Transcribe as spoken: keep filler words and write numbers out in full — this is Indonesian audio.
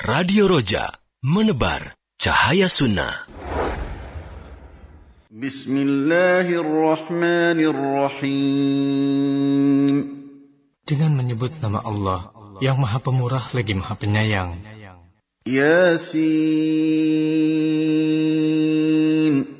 Radio Roja, menebar cahaya sunnah. Bismillahirrahmanirrahim. Dengan menyebut nama Allah yang Maha Pemurah lagi Maha Penyayang. Yasin.